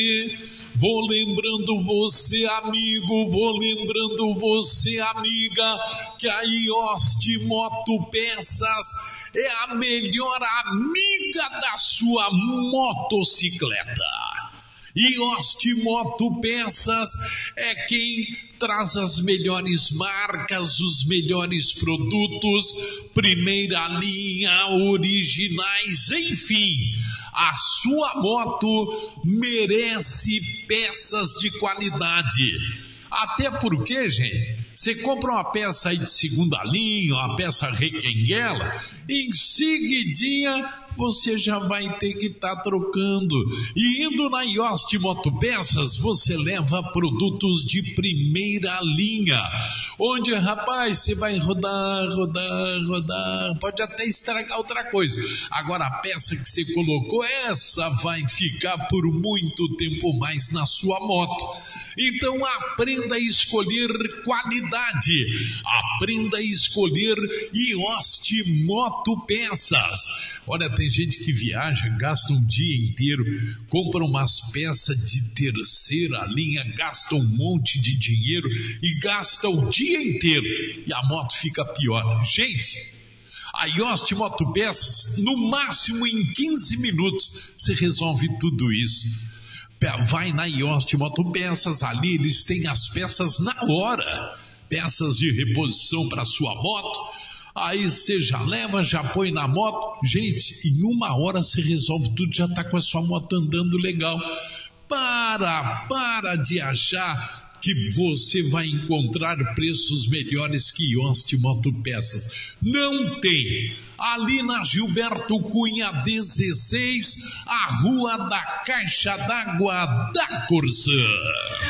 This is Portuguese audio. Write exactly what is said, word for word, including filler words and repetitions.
você, vou lembrando você, amigo, vou lembrando você, amiga, que a Ioste Motopeças é a melhor amiga da sua motocicleta. Ioste Motopeças é quem traz as melhores marcas, os melhores produtos, primeira linha, originais, enfim. A sua moto merece peças de qualidade. Até porque, gente, você compra uma peça aí de segunda linha, uma peça requenguela, em seguidinha você já vai ter que estar tá trocando. E indo na Ioste Motopeças, você leva produtos de primeira linha, onde, rapaz, você vai rodar, rodar, rodar, pode até estragar outra coisa. Agora a peça que você colocou, essa vai ficar por muito tempo mais na sua moto. Então aprenda a escolher qualidade, aprenda a escolher Ioste Motopeças. Olha, tem gente que viaja, gasta um dia inteiro, compra umas peças de terceira linha, gasta um monte de dinheiro e gasta o dia inteiro e a moto fica pior. Gente, a Ioste Motopeças, no máximo em quinze minutos, você resolve tudo isso. Vai na Ioste Motopeças, ali eles têm as peças na hora, peças de reposição para sua moto. Aí você já leva, já põe na moto. Gente, em uma hora você resolve tudo, já está com a sua moto andando legal. Para, para de achar que você vai encontrar preços melhores que Ioste Motopeças. Não tem. Ali na Gilberto Cunha dezesseis, a Rua da Caixa d'Água da Corsã.